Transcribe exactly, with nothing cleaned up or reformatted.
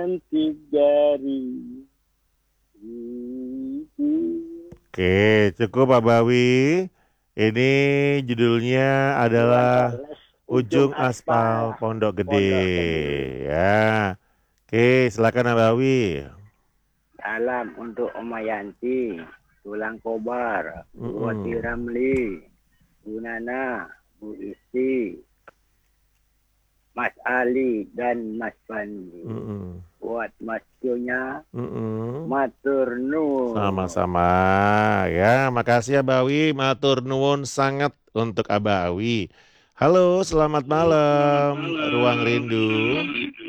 cantik dari itu. Oke, cukup Pak Bawi. Ini judulnya Iwan adalah Charles, Ujung Ujung Aspal Aspal, Pondok Gede. Pondok Gede. Ya. Oke, silakan Pak Bawi. Salam untuk Oma Yanti, Tulang Kobar, Bu Wati Mm-mm. Ramli, Bu Nana, Bu Isti, Mas Ali, dan Mas Pandi. Mm-mm. Buat Mas Jonya, Mm-mm. matur nuwun. Sama-sama. Ya, makasih ya Bawi. Matur nuwun sangat untuk Abawi. Halo, selamat Selamat malam. Ruang malam. Rindu.